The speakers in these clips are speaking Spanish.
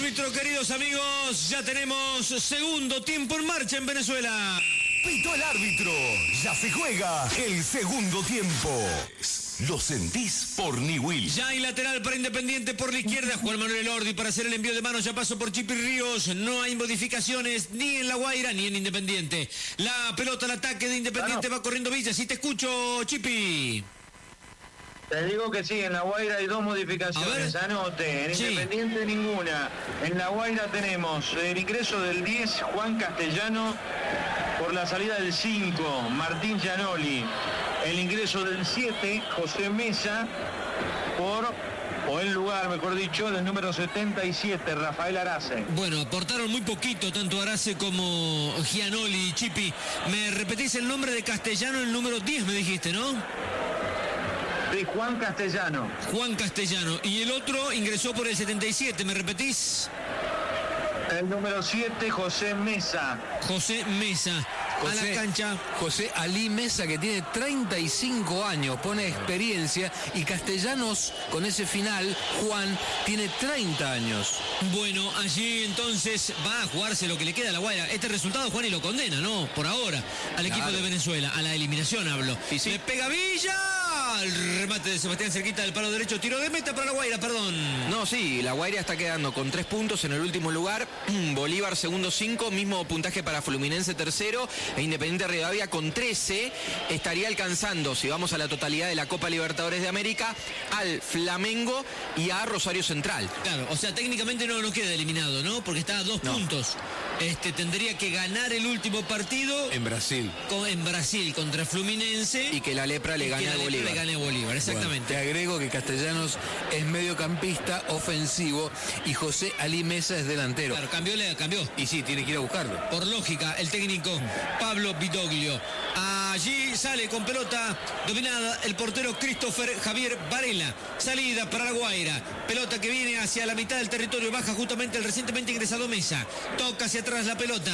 árbitro, queridos amigos, ya tenemos segundo tiempo en marcha en Venezuela. Pitó el árbitro, ya se juega el segundo tiempo. Lo sentís por Niwil. Ya hay lateral para Independiente por la izquierda, Juan Manuel Elordi para hacer el envío de manos, ya pasó por Chipi Ríos, no hay modificaciones ni en La Guaira ni en Independiente. La pelota al ataque de Independiente va corriendo Villa, sí te escucho, Chipi. Te digo que sí, en La Guaira hay dos modificaciones, anote, en Independiente ninguna. En La Guaira tenemos el ingreso del 10, Juan Castellano, por la salida del 5, Martín Gianoli. El ingreso del 7, José Mesa, o en lugar, mejor dicho, del número 77, Rafael Arace. Bueno, aportaron muy poquito, tanto Arace como Gianoli y Chipi. ¿Me repetís el nombre de Castellano, el número 10 me dijiste, no? Sí, Juan Castellano. Juan Castellano. Y el otro ingresó por el 77, ¿me repetís? El número 7, José Mesa. José Mesa. A la cancha. José Ali Mesa, que tiene 35 años, pone experiencia, y Castellanos, con ese final, Juan, tiene 30 años. Bueno, allí entonces va a jugarse lo que le queda a La Guaira. Este resultado, Juan, y lo condena, ¿no? Por ahora, al equipo de Venezuela, a la eliminación hablo. Y sí. Le pega Villa. El remate de Sebastián cerquita del palo derecho, tiro de meta para La Guaira, perdón. No, sí, La Guaira está quedando con 3 puntos en el último lugar. Bolívar segundo 5, mismo puntaje para Fluminense tercero, e Independiente Rivadavia con 13 estaría alcanzando, si vamos a la totalidad de la Copa Libertadores de América, al Flamengo y a Rosario Central. Claro, o sea, técnicamente no queda eliminado, ¿no? Porque está a 2 puntos. Tendría que ganar el último partido En Brasil. En Brasil contra Fluminense. Y que la Lepra le gane a Bolívar. Le gane a Bolívar, exactamente. Bueno, te agrego que Castellanos es mediocampista ofensivo y José Ali Mesa es delantero. Claro, cambió. Y sí, tiene que ir a buscarlo. Por lógica, el técnico Pablo Vidoglio. Allí sale con pelota dominada el portero Christopher Javier Varela. Salida para La Guaira. Pelota que viene hacia la mitad del territorio. Baja justamente el recientemente ingresado Mesa. Toca hacia atrás la pelota.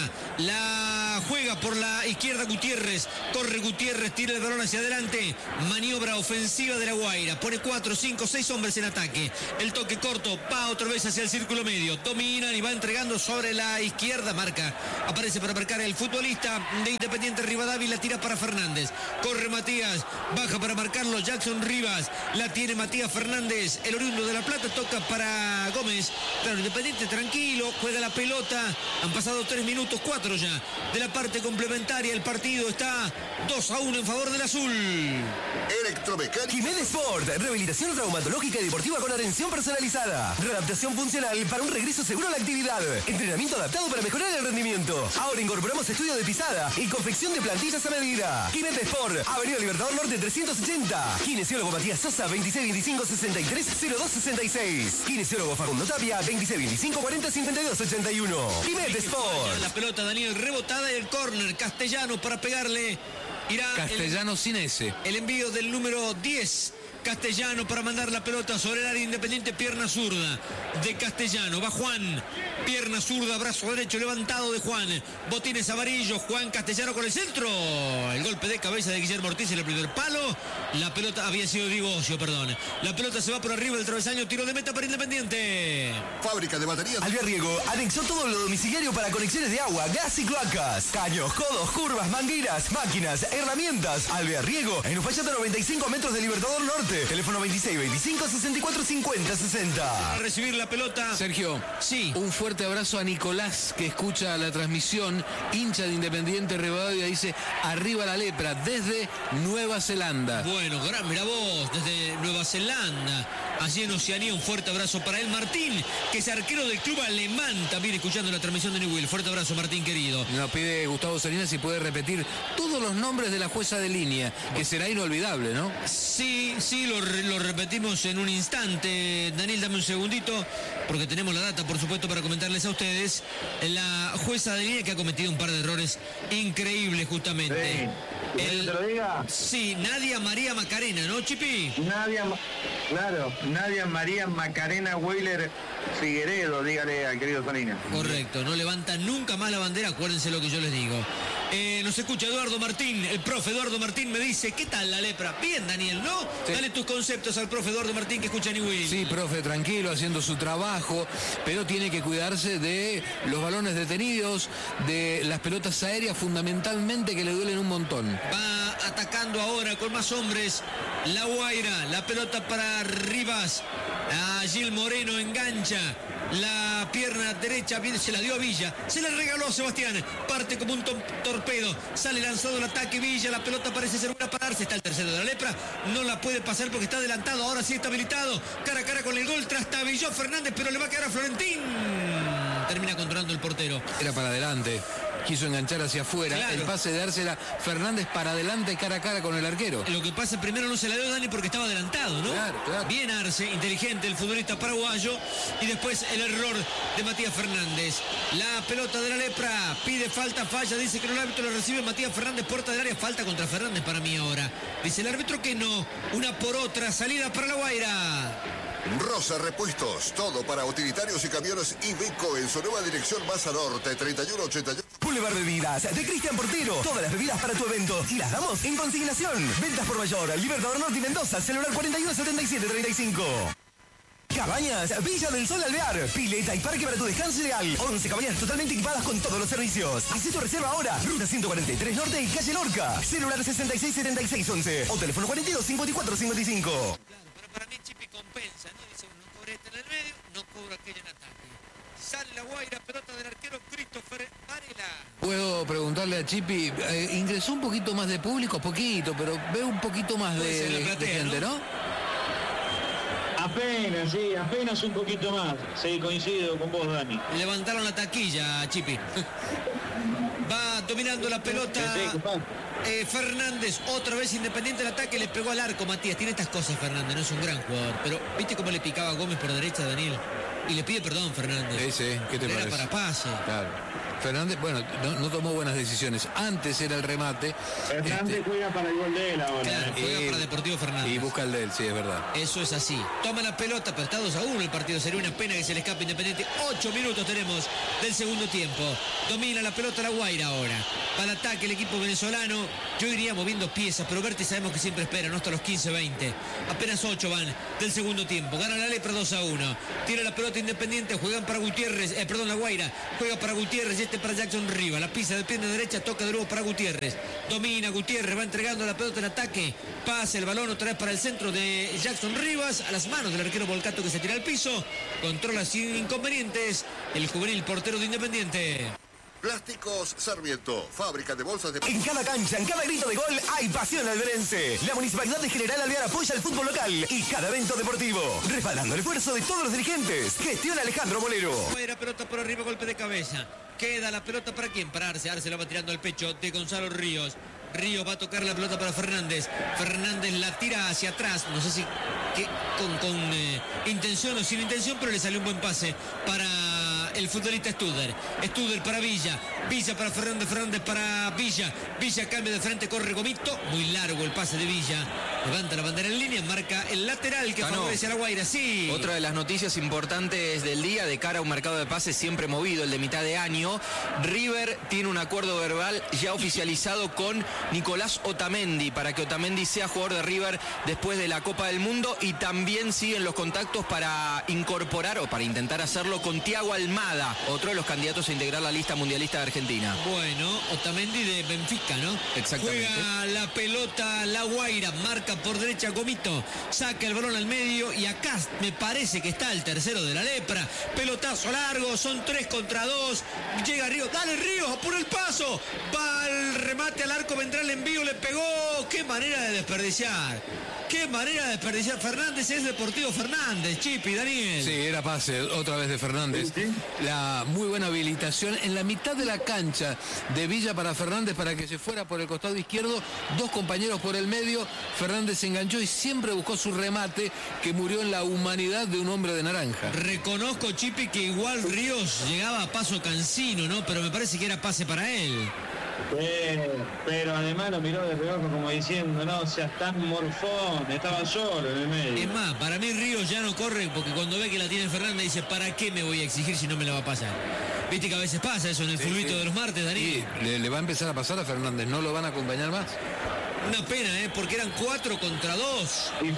La juega por la izquierda Gutiérrez. Corre Gutiérrez, tira el balón hacia adelante. Maniobra ofensiva de La Guaira. Pone 4, 5, 6 hombres en ataque. El toque corto va otra vez hacia el círculo medio. Dominan y va entregando sobre la izquierda. Marca. Aparece para marcar el futbolista de Independiente Rivadavia. La tira para Fernández. Corre Matías. Baja para marcarlo Jackson Rivas. La tiene Matías Fernández. El oriundo de La Plata toca para Gómez. Claro, Independiente tranquilo. Juega la pelota. Han pasado 3 minutos, 4 ya. De la parte complementaria. El partido está 2-1 en favor del azul. Electromecánica. Jiménez Sport. Rehabilitación traumatológica y deportiva con atención personalizada. Readaptación funcional para un regreso seguro a la actividad. Entrenamiento adaptado para mejorar el rendimiento. Ahora incorporamos estudio de pisada y confección de plantillas a medida. Jiménez Sport. Avenida Libertador Norte 380. Kinesiólogo Matías Sosa 2625 63 02 66. Kinesiólogo Facundo Tapia 2625 40 52 81. Jiménez Sport. La pelota Daniel rebotada y el córner Castellano para pegarle. Irá Castellano sin ese. El envío del número 10. Castellano para mandar la pelota sobre el área Independiente, pierna zurda de Castellano, va Juan, pierna zurda, brazo derecho levantado de Juan, botines amarillos, Juan Castellano con el centro, el golpe de cabeza de Guillermo Ortiz en el primer palo, la pelota había sido Divocio, perdón, la pelota se va por arriba del travesaño, tiro de meta para Independiente. Fábrica de baterías Alberriego anexó todo lo domiciliario para conexiones de agua, gas y cloacas, caños, codos, curvas, mangueras, máquinas, herramientas. Alberriego en Uspallata 95 metros de Libertador Norte. Teléfono 26 25 64 50 60. A recibir la pelota. Sergio, sí. Un fuerte abrazo a Nicolás, que escucha la transmisión, hincha de Independiente Rivadavia, dice arriba la Lepra desde Nueva Zelanda. Bueno, mira vos, desde Nueva Zelanda, allí en Oceanía, un fuerte abrazo para él. Martín, que es arquero del club alemán, también escuchando la transmisión de Newell. Fuerte abrazo, Martín, querido. Nos pide Gustavo Salinas si puede repetir todos los nombres de la jueza de línea, que será inolvidable, ¿no? Sí, lo repetimos en un instante. Daniel, dame un segundito, porque tenemos la data, por supuesto, para comentarles a ustedes. La jueza de línea que ha cometido un par de errores increíbles, justamente. Sí. ¿Te lo diga? Sí, Nadia María Macarena, ¿no, Chipi? Nadia María Macarena Weiler Figueredo, dígale al querido Salinas. Correcto, no levanta nunca más la bandera, acuérdense lo que yo les digo. Nos escucha Eduardo Martín, el profe Eduardo Martín me dice, ¿qué tal la lepra? Bien, Daniel, ¿no? Sí. Dale tus conceptos al profe Eduardo Martín que escucha Newell. Sí, profe, tranquilo, haciendo su trabajo, pero tiene que cuidarse de los balones detenidos, de las pelotas aéreas fundamentalmente que le duelen un montón. Va atacando ahora con más hombres La Guaira, la pelota para Rivas, a Gil Moreno engancha. La pierna derecha se la dio a Villa, se la regaló a Sebastián, parte como un torpedo, sale lanzado el ataque Villa, la pelota parece ser buena para darse, está el tercero de la lepra, no la puede pasar porque está adelantado, ahora sí está habilitado, cara a cara con el gol, trastabilló Fernández, pero le va a quedar a Florentín, termina controlando el portero. Era para adelante, quiso enganchar hacia afuera, claro. El pase de dársela Fernández para adelante cara a cara con el arquero. Lo que pasa primero no se la dio Dani porque estaba adelantado, ¿no? Claro, claro. Bien Arce, inteligente el futbolista paraguayo, y después el error de Matías Fernández. La pelota de la lepra, pide falta, falla, dice que no, el árbitro lo recibe Matías Fernández, puerta del área, falta contra Fernández para mí ahora. Dice el árbitro que no, una por otra, salida para La Guaira. Rosa Repuestos, todo para utilitarios y camiones Iveco en su nueva dirección más a norte, 3188. Boulevard Bebidas, de Cristian Portero. Todas las bebidas para tu evento y las damos en consignación. Ventas por mayor, Libertador Norte y Mendoza, celular 417735. Cabañas, Villa del Sol Alvear, pileta y parque para tu descanso ideal. 11 cabañas totalmente equipadas con todos los servicios. Haz tu reserva ahora. Ruta 143 Norte y Calle Lorca. Celular 667611 o teléfono 425455. Claro, pero para mí Chipi compensa, ¿no? Dice, no cobré este en el medio, no cobro aquello en ataque. Sale La Guaira, pelota del arquero Christopher Varela. Puedo preguntarle a Chipi, ingresó un poquito más de público, poquito, pero veo un poquito más de gente, ¿no? Apenas, sí, apenas un poquito más. Sí, coincido con vos, Dani. Levantaron la taquilla, Chipi. Va dominando la pelota. Fernández, otra vez Independiente el ataque, le pegó al arco Matías. Tiene estas cosas Fernández, no es un gran jugador. Pero, ¿viste cómo le picaba a Gómez por derecha, Daniel? Y le pide perdón, Fernández. Sí, ¿qué te parece? Era para pase. Claro. Fernández, bueno, no tomó buenas decisiones. Antes era el remate. Fernández juega para el gol de él ahora. Claro, juega para Deportivo Fernández. Y busca el de él, sí, es verdad. Eso es así. Toma la pelota, pero está 2-1 el partido. Sería una pena que se le escape Independiente. 8 minutos tenemos del segundo tiempo. Domina la pelota La Guaira ahora. Para el ataque el equipo venezolano. Yo iría moviendo piezas, pero Berti sabemos que siempre espera, no hasta los 15-20. Apenas 8 van del segundo tiempo. Gana la lepra 2-1. Tira la pelota Independiente, juegan para Gutiérrez. La Guaira juega para Gutiérrez y para Jackson Rivas. La pisa de pierna derecha, toca de nuevo para Gutiérrez. Domina Gutiérrez, va entregando la pelota en ataque. Pasa el balón otra vez para el centro de Jackson Rivas. A las manos del arquero Volcato que se tira al piso. Controla sin inconvenientes el juvenil portero de Independiente. Plásticos Sarmiento, fábrica de bolsas de... En cada cancha, en cada grito de gol, hay pasión alberense. La Municipalidad de General Alvear apoya el fútbol local y cada evento deportivo. Respaldando el esfuerzo de todos los dirigentes. Gestiona Alejandro Molero. Fuera, pelota por arriba, golpe de cabeza. Queda la pelota para quién, para Arce. Arce la va tirando al pecho de Gonzalo Ríos. Ríos va a tocar la pelota para Fernández. Fernández la tira hacia atrás. No sé si con intención o sin intención, pero le salió un buen pase para el futbolista Studer. Studer para Villa. Villa para Fernández. Fernández para Villa. Villa cambia de frente, corre Gomito. Muy largo el pase de Villa. Levanta la bandera en línea, marca el lateral que favorece a La Guaira. Sí. Otra de las noticias importantes del día de cara a un mercado de pases siempre movido, el de mitad de año. River tiene un acuerdo verbal ya oficializado con Nicolás Otamendi para que Otamendi sea jugador de River después de la Copa del Mundo, y también siguen los contactos para incorporar o para intentar hacerlo con Thiago Almada, otro de los candidatos a integrar la lista mundialista de Argentina. Bueno, Otamendi de Benfica, ¿no? Exactamente. Juega la pelota La Guaira, marca por derecha Gomito, saca el balón al medio y acá me parece que está el tercero de la lepra. Pelotazo largo, son 3 contra 2. Llega Ríos, dale Ríos, apura el paso. Va el remate al arco, vendrá el envío, le pegó. Qué manera de desperdiciar. Qué manera de desperdiciar. Fernández es Deportivo Fernández, Chipi, Daniel. Sí, era pase otra vez de Fernández. ¿Sí? La muy buena habilitación en la mitad de la cancha de Villa para Fernández para que se fuera por el costado izquierdo. 2 compañeros por el medio. Fernández se enganchó y siempre buscó su remate, que murió en la humanidad de un hombre de naranja. Reconozco, Chipi, que igual Ríos llegaba a paso cansino, ¿no? Pero me parece que era pase para él. Pero además lo miró de reojo como diciendo, no seas tan morfón, estaba solo en el medio. Es más, para mí Ríos ya no corre porque cuando ve que la tiene Fernández dice, ¿para qué me voy a exigir si no me la va a pasar? Viste que a veces pasa eso en el fulbito de los martes, Daniel. Sí, le va a empezar a pasar a Fernández, ¿no lo van a acompañar más? Una pena, porque eran 4 contra 2. ¿Y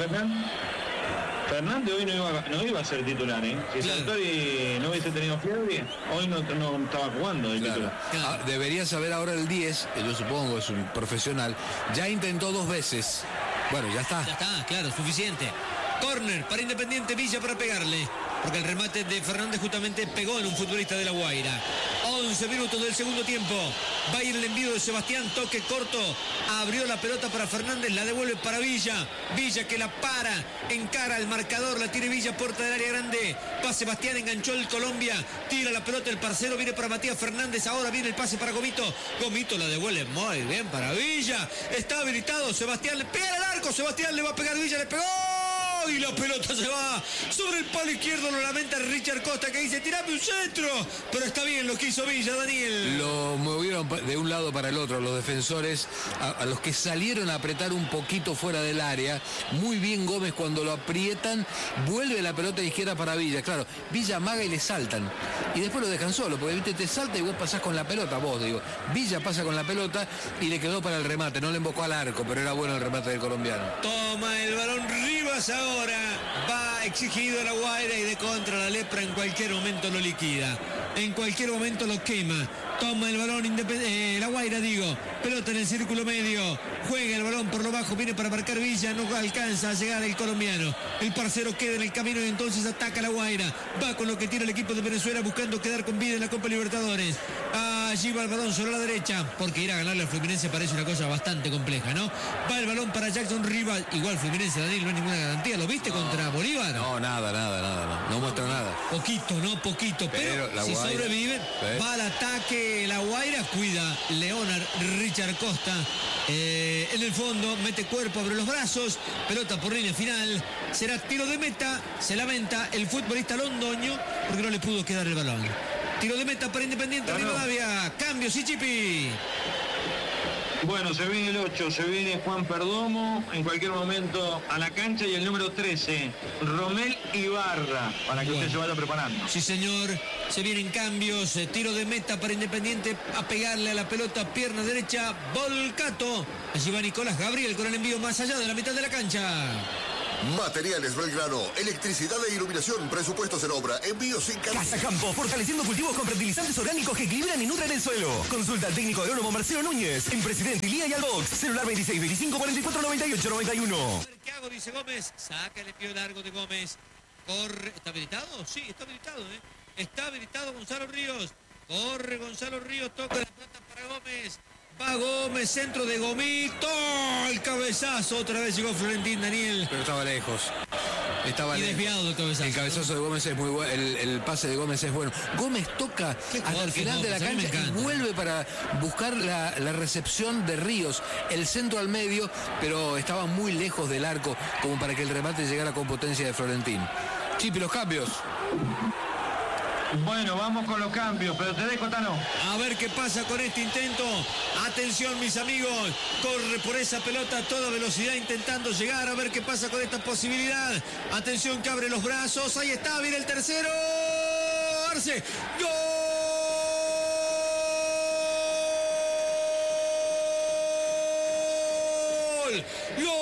Fernández hoy no iba a ser titular, Si claro. Sartori no hubiese tenido fiebre, hoy no estaba jugando de titular. Claro. Debería saber ahora el 10, yo supongo, es un profesional. Ya intentó 2 veces. Bueno, ya está. Ya está, claro, suficiente. Corner para Independiente, Villa para pegarle. Porque el remate de Fernández justamente pegó en un futbolista de La Guaira. 11 minutos del segundo tiempo. Va a ir el envío de Sebastián, toque corto. Abrió la pelota para Fernández, la devuelve para Villa. Villa que la para, encara el marcador, la tiene Villa, puerta del área grande. Va Sebastián, enganchó el Colombia. Tira la pelota el parcero, viene para Matías Fernández. Ahora viene el pase para Gomito. Gomito la devuelve muy bien para Villa. Está habilitado Sebastián, le pega al arco. Sebastián le va a pegar, Villa le pegó. Y la pelota se va sobre el palo izquierdo, lo lamenta Richard Costa que dice, tirame un centro, pero está bien lo que hizo Villa, Daniel. Lo movieron de un lado para el otro los defensores, a los que salieron a apretar un poquito fuera del área. Muy bien Gómez cuando lo aprietan, vuelve la pelota izquierda para Villa. Claro, Villa amaga y le saltan. Y después lo dejan solo, porque viste, te salta y vos pasás con la pelota, Villa pasa con la pelota y le quedó para el remate, no le embocó al arco, pero era bueno el remate del colombiano. Toma el balón Rivas ahora. Va exigido La Guaira y de contra la Lepra en cualquier momento lo liquida. En cualquier momento lo quema. Toma el balón La Guaira, pelota en el círculo medio. Juega el balón por lo bajo, viene para marcar Villa, no alcanza a llegar el colombiano. El parcero queda en el camino y entonces ataca La Guaira. Va con lo que tira el equipo de Venezuela buscando quedar con vida en la Copa Libertadores. Allí va el balón sobre la derecha, porque ir a ganarle al Fluminense parece una cosa bastante compleja, ¿no? Va el balón para Jackson Rivas. Igual Fluminense, Daniel, no hay ninguna garantía. ¿Lo viste contra Bolívar? No, nada. No muestra nada. Poquito. Pero si sobreviven, va al ataque La Guaira, cuida Leonard Richard Costa. En el fondo, mete cuerpo, abre los brazos, pelota por línea final. Será tiro de meta, se lamenta el futbolista londoño porque no le pudo quedar el balón. Tiro de meta para Independiente Rivadavia. Cambio, Sichipi. Bueno, se viene el 8, se viene Juan Perdomo en cualquier momento a la cancha y el número 13, Romel Ibarra, para que usted se vaya preparando. Sí, señor, se vienen cambios, tiro de meta para Independiente, a pegarle a la pelota, pierna derecha, Volcato. Allí va Nicolás Gabriel con el envío más allá de la mitad de la cancha. Materiales Belgrano, electricidad e iluminación, presupuestos en obra, envíos sin cargo. Casa Campo, fortaleciendo cultivos con fertilizantes orgánicos que equilibran y nutren el suelo. Consulta al técnico agrónomo Marcelo Núñez, en Presidente Ilía y Albox, celular 26 25 44 98 91. A ver qué hago, dice Gómez, saca el envío largo de Gómez. Corre, ¿está habilitado? Sí, está habilitado, Está habilitado Gonzalo Ríos. Corre Gonzalo Ríos, toca la pelota para Gómez. Va Gómez, centro de Gomito, el cabezazo, otra vez llegó Florentín, Daniel. Pero estaba lejos. Y desviado del cabezazo. El cabezazo de Gómez es muy bueno, el pase de Gómez es bueno. Gómez toca hasta el final de la cancha y vuelve para buscar la recepción de Ríos. El centro al medio, pero estaba muy lejos del arco como para que el remate llegara con potencia de Florentín. Chipi, los cambios. Bueno, vamos con los cambios, pero te dejo, Tano. A ver qué pasa con este intento. Atención, mis amigos. Corre por esa pelota a toda velocidad intentando llegar. A ver qué pasa con esta posibilidad. Atención que abre los brazos. Ahí está, viene el tercero. Arce. ¡Gol! ¡Gol!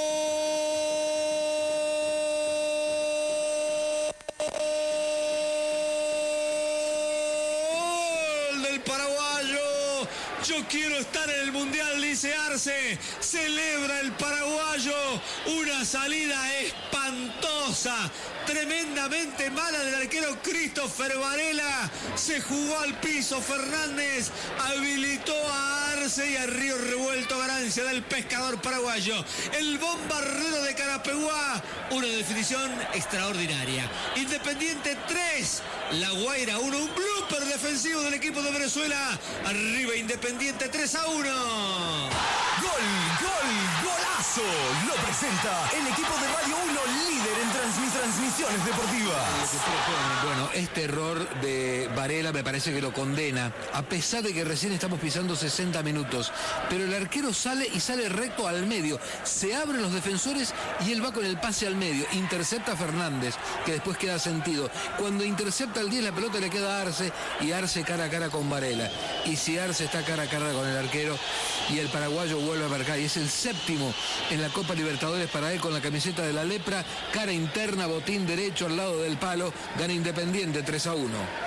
Yo quiero estar en el Mundial, dice Arce. Celebra el paraguayo. Una salida espantosa, tremendamente mala del arquero Christopher Varela. Se jugó al piso Fernández. Habilitó a Arce y a Río Revuelto, ganancia del pescador paraguayo. El bombardero de Carapeguá. Una definición extraordinaria. Independiente 3, La Guaira 1. Un blooper defensivo del equipo de Venezuela. Arriba Independiente 3-1. ¡Gol! ¡Golazo! Golazo lo presenta el equipo de Radio 1, líder en transmisiones deportivas. Bueno, este error de Varela me parece que lo condena, a pesar de que recién estamos pisando 60 minutos. Pero el arquero sale y sale recto al medio. Se abren los defensores y él va con el pase al medio. Intercepta a Fernández, que después queda sentido. Cuando intercepta al 10, la pelota le queda a Arce y Arce cara a cara con Varela. Y si Arce está cara a cara con el arquero y el paraguayo vuelve a marcar, y es el séptimo en la Copa Libertadores para él con la camiseta de la lepra, cara interna, botín derecho al lado del palo, gana Independiente 3-1.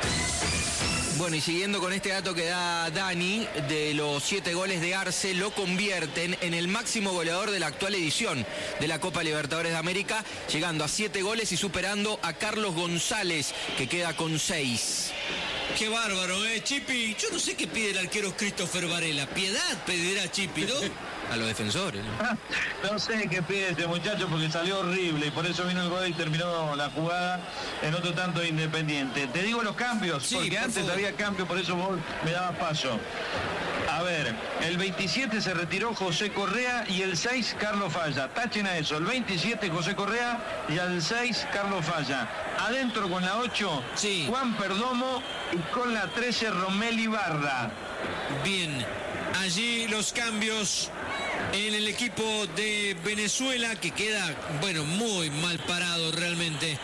Bueno, y siguiendo con este dato que da Dani, de los 7 goles de Arce, lo convierten en el máximo goleador de la actual edición de la Copa Libertadores de América, llegando a 7 goles y superando a Carlos González, que queda con 6. Qué bárbaro, Chipi. Yo no sé qué pide el arquero Christopher Varela. Piedad pedirá Chipi, ¿no? A los defensores, ¿no? No sé qué pide este muchacho porque salió horrible y por eso vino el gol y terminó la jugada en otro tanto de Independiente. Te digo los cambios, sí, porque antes favor. había cambio, por eso vos me dabas paso. A ver, el 27 se retiró José Correa y el 6 Carlos Falla. Tachen a eso, el 27 José Correa y al 6 Carlos Falla. Adentro con la 8, sí, Juan Perdomo y con la 13 Romel Ibarra. Bien, allí los cambios en el equipo de Venezuela, que queda, bueno, muy mal parado realmente.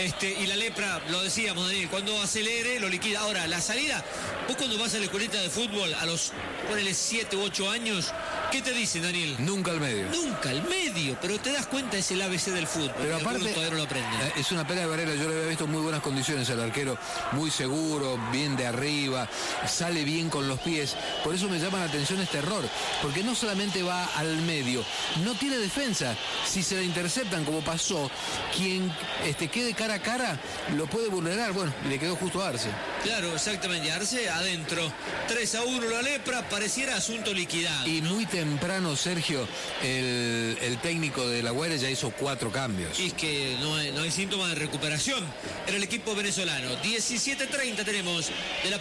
Y la lepra, lo decíamos, Daniel, cuando acelere lo liquida. Ahora, la salida, vos cuando vas a la escuelita de fútbol a los, ponele 7 u 8 años, ¿qué te dicen, Daniel? Nunca al medio. Nunca al medio, pero te das cuenta, es el ABC del fútbol. Pero aparte, todavía no lo aprenden. Es una pena de Varela. Yo le había visto muy buenas condiciones al arquero, muy seguro, bien de arriba, sale bien con los pies. Por eso me llama la atención este error, porque no solamente va al medio, no tiene defensa. Si se la interceptan, como pasó, quien quede cara a cara lo puede vulnerar. Bueno, le quedó justo a Arce. Claro, exactamente. Arce adentro. 3-1 la lepra, pareciera asunto liquidado. Y muy temprano, Sergio, el técnico de La Guaira ya hizo 4 cambios. Y es que no hay síntoma de recuperación en el equipo venezolano. 17:30 tenemos de la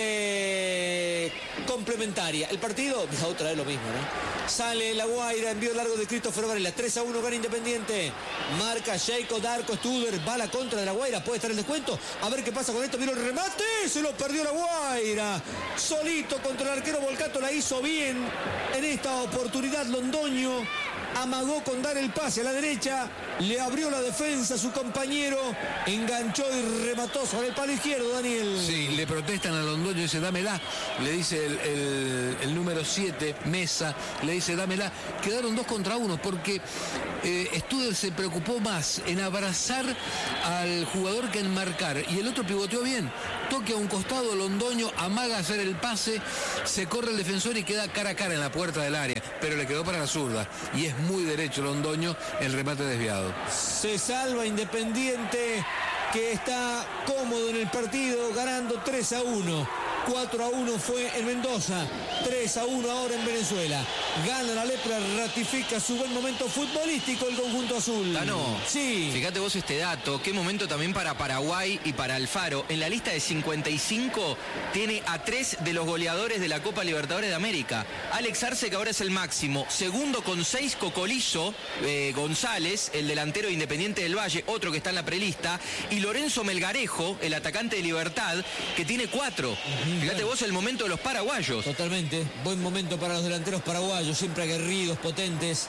parte complementaria. El partido, otra vez lo mismo, ¿no? Sale La Guaira, envío largo de Christopher Varela. 3-1 gana Independiente. Marca Sheiko, Darko, Studer, va a la contra de La Guaira. Puede estar el descuento. A ver qué pasa con esto. Vino el remate. Se lo perdió La Guaira. Solito contra el arquero Volcato, la hizo bien. En esta oportunidad Londoño amagó con dar el pase a la derecha, le abrió la defensa a su compañero, enganchó y remató sobre el palo izquierdo, Daniel. Sí, le protestan a Londoño, dice dámela, le dice el número 7, Mesa, le dice dámela. Quedaron 2 contra 1 porque Studer se preocupó más en abrazar al jugador que en marcar, y el otro pivoteó bien. Toque a un costado, Londoño amaga hacer el pase, se corre el defensor y queda cara a cara en la puerta del área, pero le quedó para la zurda y es muy derecho Londoño, el remate desviado. Se salva Independiente, que está cómodo en el partido, ganando 3-1. 4-1 fue en Mendoza, 3-1 ahora en Venezuela. Gana la lepra, ratifica su buen momento futbolístico el conjunto azul. Tano, sí. Fíjate vos este dato, qué momento también para Paraguay y para Alfaro. En la lista de 55 tiene a 3 de los goleadores de la Copa Libertadores de América. Alex Arce, que ahora es el máximo. Segundo con 6, Cocolizo González, el delantero de Independiente del Valle, otro que está en la prelista. Y Lorenzo Melgarejo, el atacante de Libertad, que tiene 4. Fíjate vos el momento de los paraguayos. Totalmente, buen momento para los delanteros paraguayos, siempre aguerridos, potentes,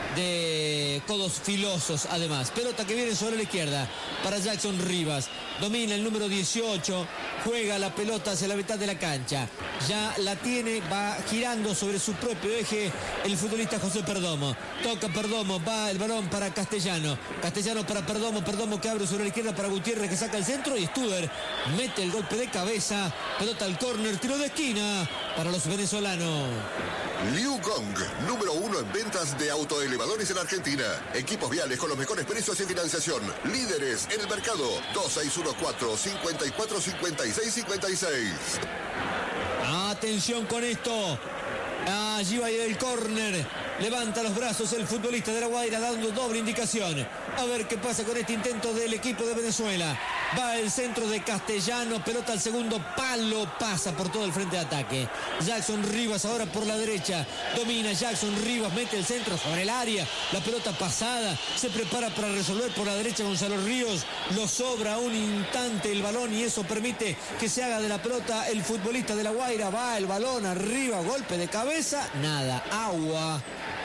de codos filosos además. Pelota que viene sobre la izquierda para Jackson Rivas. Domina el número 18, juega la pelota hacia la mitad de la cancha. Ya la tiene, va girando sobre su propio eje el futbolista José Perdomo. Toca Perdomo, va el balón para Castellano. Castellano para Perdomo, Perdomo que abre sobre la izquierda para Gutiérrez, que saca el centro, y Studer mete el golpe de cabeza. Pelota al córner, tiro de esquina para los venezolanos. Liu Gong, número 1 en ventas de autoelevadores en Argentina. Equipos viales con los mejores precios y financiación. Líderes en el mercado. 2614-545656. Atención con esto. Allí va a ir el córner. Levanta los brazos el futbolista de La Guaira, dando doble indicación. A ver qué pasa con este intento del equipo de Venezuela. Va el centro de Castellano, pelota al segundo palo, pasa por todo el frente de ataque. Jackson Rivas ahora por la derecha, domina Jackson Rivas, mete el centro sobre el área, la pelota pasada, se prepara para resolver por la derecha Gonzalo Ríos, lo sobra un instante el balón y eso permite que se haga de la pelota el futbolista de La Guaira. Va el balón arriba, golpe de cabeza, nada, agua.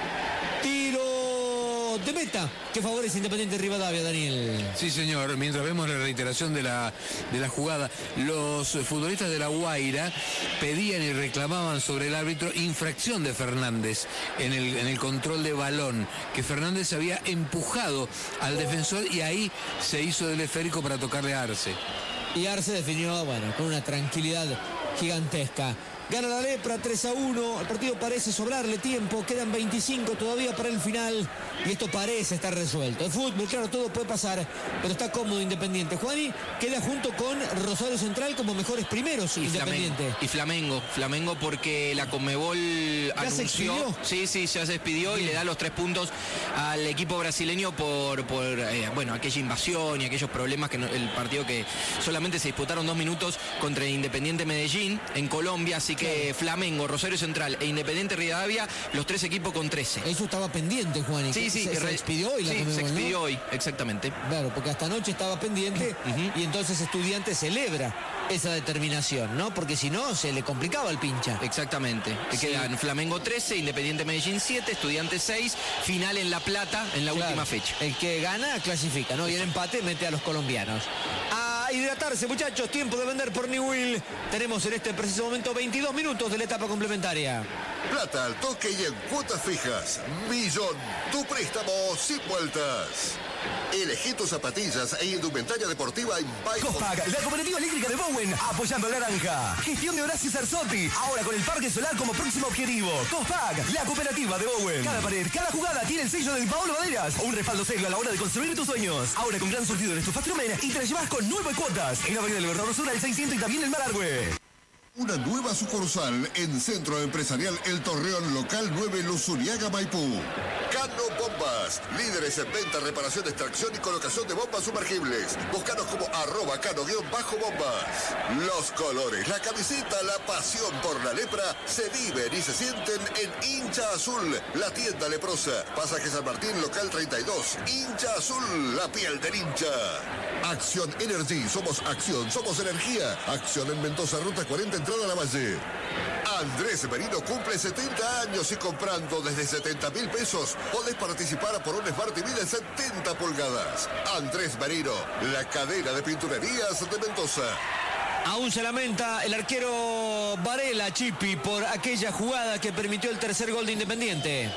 Tiro de meta que favorece Independiente Rivadavia, Daniel. Sí, señor. Mientras vemos la reiteración de la jugada, los futbolistas de La Guaira pedían y reclamaban sobre el árbitro infracción de Fernández en el control de balón, que Fernández había empujado al defensor y ahí se hizo del esférico para tocarle a Arce. Y Arce definió, bueno, con una tranquilidad gigantesca. Gana la Lepra 3-1, el partido parece sobrarle tiempo, quedan 25 todavía para el final y esto parece estar resuelto. El fútbol, claro, todo puede pasar, pero está cómodo Independiente. Juani queda junto con Rosario Central como mejores primeros Independiente. Flamengo porque la Conmebol anunció, sí, ya se despidió y le da los 3 puntos al equipo brasileño por aquella invasión y aquellos problemas que el partido que solamente se disputaron 2 minutos contra Independiente Medellín en Colombia, así que Flamengo, Rosario Central e Independiente Rivadavia, los 3 equipos con 13. Eso estaba pendiente, Juan. Sí, se expidió hoy. Se expidió hoy, exactamente. Claro, porque hasta anoche estaba pendiente y entonces Estudiantes celebra esa determinación, ¿no? Porque si no, se le complicaba al pincha. Exactamente. Sí. Quedan Flamengo 13, Independiente Medellín 7, Estudiantes 6, final en La Plata en la última fecha. El que gana clasifica, ¿no? Y el empate mete a los colombianos. A hidratarse, muchachos, tiempo de vender por Newell. Tenemos en este preciso momento 22 minutos de la etapa complementaria. Plata al toque y en cuotas fijas. Millón, tu préstamo sin vueltas. Elegí tus zapatillas e indumentaria deportiva en Cospac, la cooperativa eléctrica de Bowen, apoyando a la naranja. Gestión de Horacio Sarzotti, ahora con el parque solar como próximo objetivo. Cospac, la cooperativa de Bowen. Cada pared, cada jugada tiene el sello de Paolo Maderas o un respaldo serio a la hora de construir tus sueños. Ahora con gran surtido en Estufastromen y te la llevas con 9 cuotas. En la Avenida del Gobernador Sur, el 600 y también el Malargüe. Una nueva sucursal en Centro Empresarial El Torreón, local 9, Luzuriaga, Maipú. Cano Bombas, líderes en venta, reparación, extracción y colocación de bombas sumergibles. Búscanos como @cano_bombas. Los colores, la camiseta, la pasión por la lepra se viven y se sienten en Hincha Azul, la tienda leprosa. Pasaje San Martín, local 32. Hincha Azul, la piel del hincha. Acción Energy, somos acción, somos energía. Acción en Mendoza, ruta 40, entrada a La Valle. Andrés Merino cumple 70 años y comprando desde 70.000 pesos podés participar por un Smart TV de 70 pulgadas. Andrés Merino, la cadena de pinturerías de Mendoza. Aún se lamenta el arquero Varela, Chipi, por aquella jugada que permitió el tercer gol de Independiente.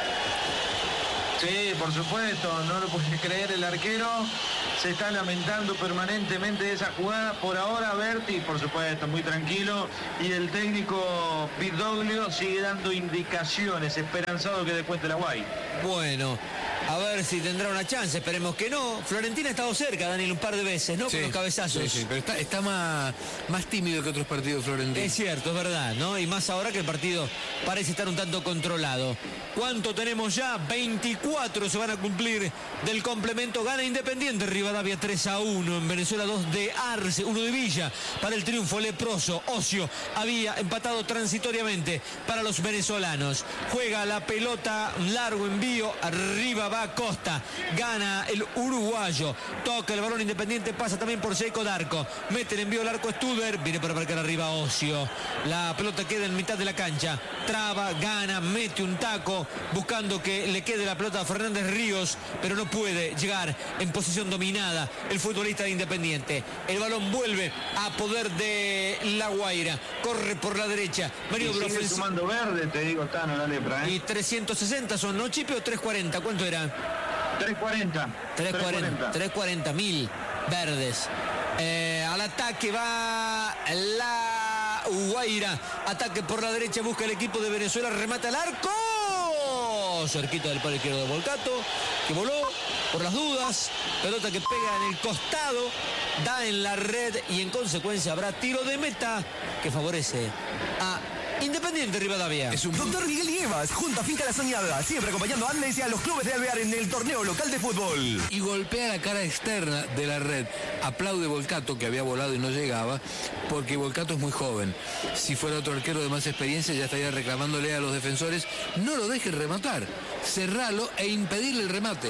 Sí, por supuesto, no lo puede creer el arquero. Se está lamentando permanentemente de esa jugada. Por ahora Berti, por supuesto, muy tranquilo. Y el técnico Vidoglio sigue dando indicaciones, esperanzado que descuente la Guay. Bueno, a ver si tendrá una chance, esperemos que no. Florentina ha estado cerca, Daniel, un par de veces, ¿no? Sí, con los cabezazos. Sí, pero está más tímido que otros partidos Florentina. Es cierto, es verdad, ¿no? Y más ahora que el partido parece estar un tanto controlado. ¿Cuánto tenemos ya? 24 se van a cumplir del complemento. Gana Independiente Rivadavia 3-1. En Venezuela 2 de Arce, 1 de Villa. Para el triunfo leproso. Ocio había empatado transitoriamente para los venezolanos. Juega la pelota, largo envío. Arriba va Costa. Gana el uruguayo. Toca el balón Independiente. Pasa también por Seco Darco. Mete el envío al arco Studer. Viene para marcar arriba Ocio. La pelota queda en mitad de la cancha. Traba, gana, mete un taco. Buscando que le quede la pelota a Fernández Ríos, pero no puede llegar en posición dominada el futbolista de Independiente. El balón vuelve a poder de La Guaira. Corre por la derecha. Sigue sumando verde, te digo, Tano, la lepra. Y 360 son, ¿no, Chipe? ¿O 340? ¿Cuánto era? 340. 340.000 verdes. Al ataque va La Guaira. Ataque por la derecha, busca el equipo de Venezuela, remata el arco. Cerquita del palo izquierdo de Volcato, que voló por las dudas. Pelota que pega en el costado, da en la red y en consecuencia habrá tiro de meta que favorece a Independiente Rivadavia. Es un Doctor Miguel Nievas, junto a Finca La Soñada, siempre acompañando a Andes y a los clubes de Alvear en el torneo local de fútbol. Y golpea la cara externa de la red. Aplaude Volcato, que había volado y no llegaba, porque Volcato es muy joven. Si fuera otro arquero de más experiencia, ya estaría reclamándole a los defensores: no lo dejen rematar, cerralo e impedirle el remate.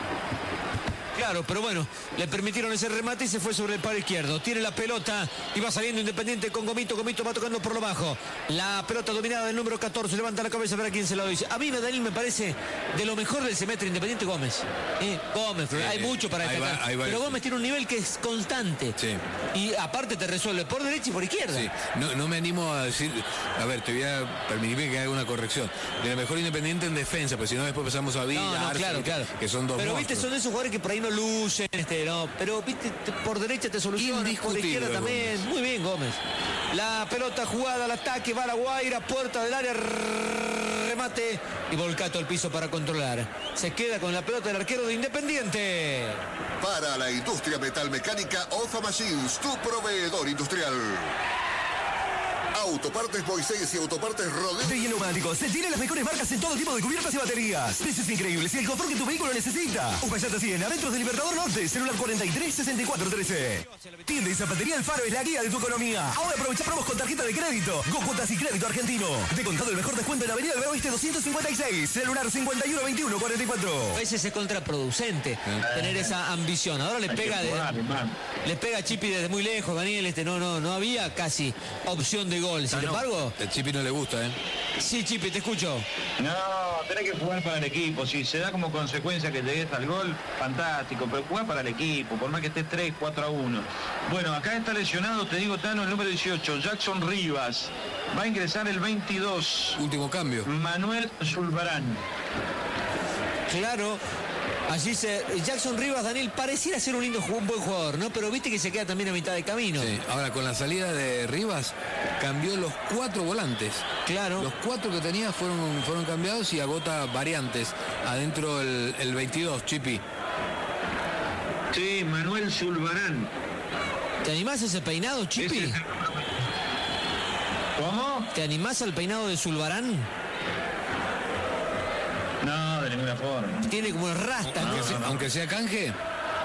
Claro, pero bueno, le permitieron ese remate y se fue sobre el palo izquierdo. Tiene la pelota y va saliendo Independiente con Gomito. Gomito va tocando por lo bajo. La pelota dominada del número 14. Levanta la cabeza para quién se lo dice. A mí, Daniel, me parece de lo mejor del semestre Independiente Gómez. Gómez, hay mucho para destacar. Pero Gómez tiene un nivel que es constante. Sí. Y aparte te resuelve por derecha y por izquierda. Sí. No me animo a decir, a ver, te voy a permitirme que haga una corrección. De lo mejor Independiente en defensa, pues si no después pasamos a Villa, Arce, claro. Que son dos pero monstruos. Viste, son de esos jugadores que por ahí no lucen, no, pero viste, por derecha te soluciona, por izquierda también. Gómez. Muy bien, Gómez. La pelota jugada al ataque, va a la Guaira, puerta del área, remate y Volcato al piso para controlar. Se queda con la pelota del arquero de Independiente. Para la industria metalmecánica, OFA Machines, tu proveedor industrial. Autopartes Moisés y Autopartes Rodríguez. De Neumáticos, se tienen las mejores marcas en todo tipo de cubiertas y baterías. Precios increíbles y el confort que tu vehículo necesita. Upayata 100, adentro de Libertador Norte, celular 43-64-13. Tienda y zapatería El Faro es la guía de tu economía. Ahora aprovecha promos con tarjeta de crédito. Go Cuotas y crédito argentino. De contado el mejor descuento en la Avenida del Oeste 256, celular 51-21-44. A veces es contraproducente tener esa ambición. Ahora le pega a Chipi desde muy lejos, Daniel. No había casi opción de gol. Sin embargo, el Chipi no le gusta, Sí, Chipi, te escucho. No, tenés que jugar para el equipo. Si se da como consecuencia que llegues al gol, fantástico. Pero jugar para el equipo, por más que estés 3-4-1. Bueno, acá está lesionado, te digo, Tano, el número 18, Jackson Rivas. Va a ingresar el 22. Último cambio. Manuel Zulbarán. Claro. Allí Jackson Rivas, Daniel, pareciera ser un buen jugador, ¿no? Pero viste que se queda también a mitad de camino. Sí, ahora con la salida de Rivas cambió los 4 volantes. Claro. Los 4 que tenía fueron cambiados y agota variantes. Adentro el 22, Chipi. Sí, Manuel Zulbarán. ¿Te animás a ese peinado, Chipi? ¿Cómo? ¿Te animás al peinado de Zulbarán? No, de ninguna forma. Tiene como una rasta, ¿no? Aunque sea canje.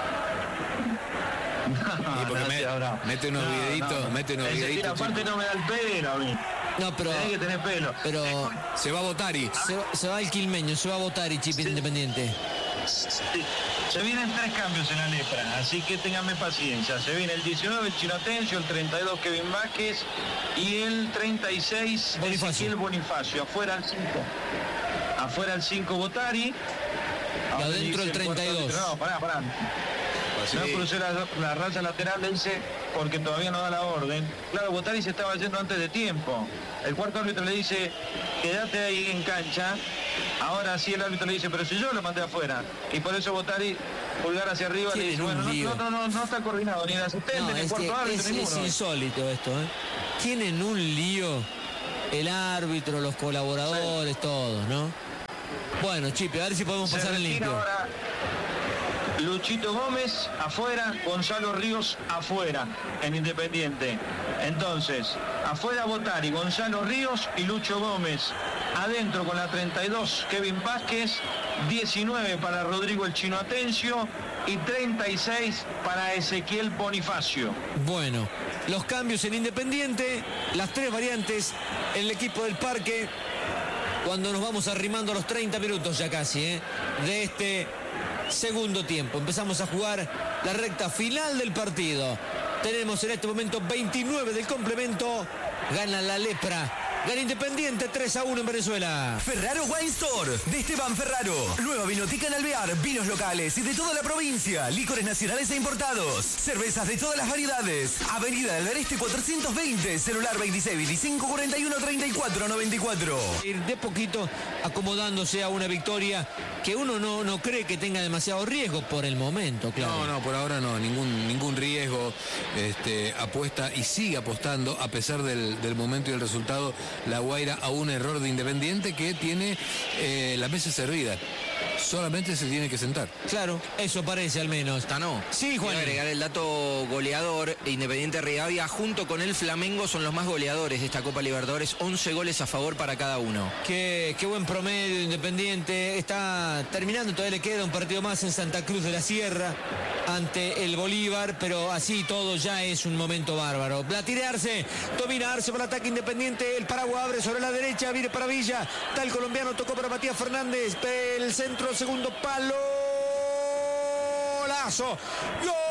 Mete unos videitos, mete unos videitos. Aparte no me da el pelo a mí. No, pero... Tenés que tener pelo. Pero se va a Botari. Se va el quilmeño, se va a Botari, Chipi Independiente. Sí. Se vienen 3 cambios en la lepra, así que ténganme paciencia. Se viene el 19, el Chino Atencio, el 32, Kevin Vázquez, y el 36, Ezequiel Bonifacio. Afuera el 5. Afuera el 5, Botari. Y adentro el 32. No, pará. No crucé la raya lateral, dice, porque todavía no da la orden. Claro, Botari se estaba yendo antes de tiempo. El cuarto árbitro le dice, quédate ahí en cancha. Ahora sí el árbitro le dice, pero si yo lo mandé afuera. Y por eso Botari, pulgar hacia arriba, le dice, bueno, no está coordinado ni el asistente, ni el cuarto árbitro, ninguno. Es insólito esto, Tienen un lío el árbitro, los colaboradores, todos, ¿no? Bueno, Chipi, a ver si podemos pasar en limpio. Ahora Luchito Gómez afuera, Gonzalo Ríos afuera en Independiente. Entonces, afuera Botari, Gonzalo Ríos y Lucho Gómez. Adentro con la 32, Kevin Vázquez, 19 para Rodrigo el Chino Atencio y 36 para Ezequiel Bonifacio. Bueno, los cambios en Independiente, las 3 variantes en el equipo del Parque, cuando nos vamos arrimando a los 30 minutos ya casi, de este segundo tiempo. Empezamos a jugar la recta final del partido. Tenemos en este momento 29 del complemento. Gana la lepra. Gana Independiente 3-1 en Venezuela. Ferraro Wine Store de Esteban Ferraro. Nueva vinoteca en Alvear, vinos locales y de toda la provincia, licores nacionales e importados, cervezas de todas las variedades. Avenida del Este 420, celular 2625413494. Ir de poquito acomodándose a una victoria que uno no cree que tenga demasiado riesgo por el momento, claro. No, por ahora no, ningún riesgo. Apuesta y sigue apostando a pesar del momento y el resultado. La Guaira a un error de Independiente que tiene la mesa servida. Solamente se tiene que sentar. Claro, eso parece al menos. No. Sí, Juan. Quiero agregar el dato goleador. Independiente Rivadavia junto con el Flamengo son los más goleadores de esta Copa Libertadores. 11 goles a favor para cada uno. Qué buen promedio Independiente. Está terminando, todavía le queda un partido más en Santa Cruz de la Sierra ante el Bolívar, pero así todo ya es un momento bárbaro. La tirarse, domina Arce por el ataque Independiente. El paraguas abre sobre la derecha, viene para Villa. Está el colombiano, tocó para Matías Fernández. El centro, segundo palo. ¡Golazo! ¡Gol!